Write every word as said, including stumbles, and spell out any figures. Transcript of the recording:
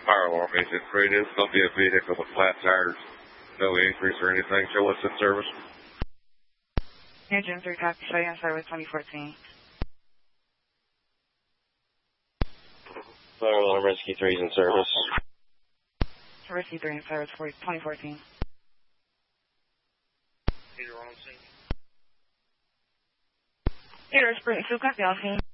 fire alarm engine three. This is going to be a vehicle with flat tires. No increase or anything. Show what's in service. Engine three, copy. Show you in service twenty fourteen. Fire alarm rescue three is in service. Rescue three in service for twenty fourteen. Peter on scene. Peter, Sprint two, copy on scene.